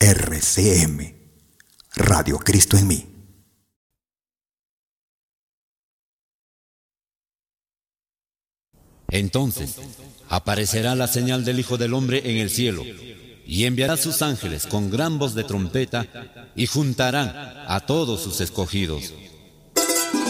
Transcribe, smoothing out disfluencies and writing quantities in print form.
RCM, Radio Cristo en mí. Entonces aparecerá la señal del Hijo del Hombre en el cielo, y enviará sus ángeles con gran voz de trompeta, y juntarán a todos sus escogidos